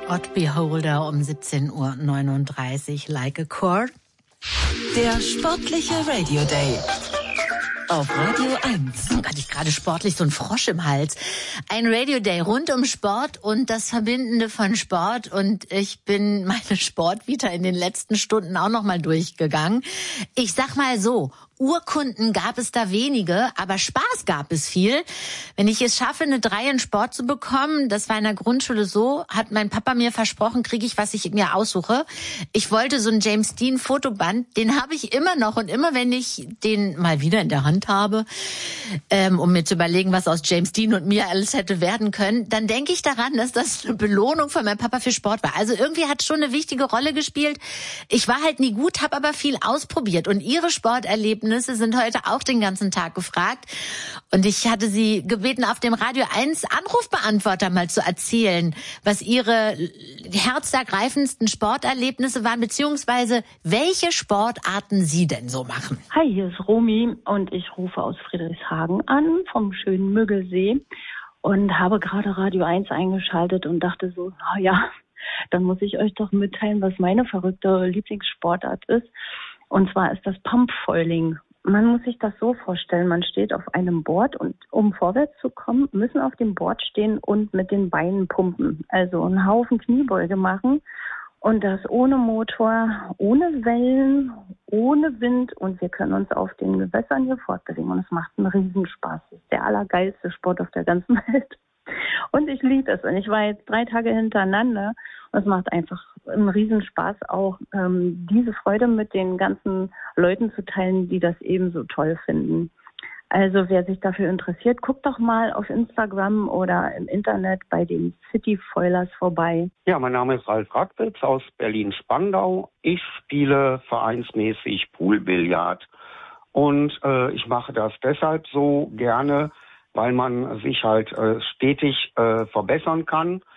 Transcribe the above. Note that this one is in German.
Odd Beholder um 17:39 Uhr, Like a Chord. Der sportliche Radio Day. Auf Radio 1. Oh Gott, ich gerade sportlich so ein Frosch im Hals. Ein Radio Day rund um Sport und das Verbindende von Sport. Und ich bin meine Sportvita in den letzten Stunden auch noch mal durchgegangen. Ich sag mal so, Urkunden gab es da wenige, aber Spaß gab es viel. Wenn ich es schaffe, eine 3 in Sport zu bekommen, das war in der Grundschule so, hat mein Papa mir versprochen, kriege ich, was ich mir aussuche. Ich wollte so einen James Dean Fotoband, den habe ich immer noch. Und immer wenn ich den mal wieder in der Hand habe, um mir zu überlegen, was aus James Dean und mir alles hätte werden können, dann denke ich daran, dass das eine Belohnung von meinem Papa für Sport war. Also irgendwie hat es schon eine wichtige Rolle gespielt. Ich war halt nie gut, habe aber viel ausprobiert. Und ihre Sporterlebnisse sind heute auch den ganzen Tag gefragt. Und ich hatte sie gebeten, auf dem Radio 1 Anrufbeantworter mal zu erzählen, was ihre herzergreifendsten Sporterlebnisse waren, beziehungsweise welche Sportarten sie denn so machen. Hi, hier ist Romy und ich rufe aus Friedrichshagen an, vom schönen Müggelsee, und habe gerade Radio 1 eingeschaltet und dachte so, dann muss ich euch doch mitteilen, was meine verrückte Lieblingssportart ist. Und zwar ist das Pumpfoiling. Man muss sich das so vorstellen, man steht auf einem Board und um vorwärts zu kommen, müssen auf dem Board stehen und mit den Beinen pumpen. Also einen Haufen Kniebeuge machen und das ohne Motor, ohne Wellen, ohne Wind, und wir können uns auf den Gewässern hier fortbewegen und es macht einen Riesenspaß. Das ist der allergeilste Sport auf der ganzen Welt. Und ich liebe es. Und ich war jetzt 3 Tage hintereinander und es macht einfach einen Riesenspaß, auch diese Freude mit den ganzen Leuten zu teilen, die das ebenso toll finden. Also wer sich dafür interessiert, guckt doch mal auf Instagram oder im Internet bei den City Foilers vorbei. Ja, mein Name ist Ralf Rackwitz aus Berlin-Spandau. Ich spiele vereinsmäßig Poolbillard und ich mache das deshalb so gerne, weil man sich halt stetig verbessern kann.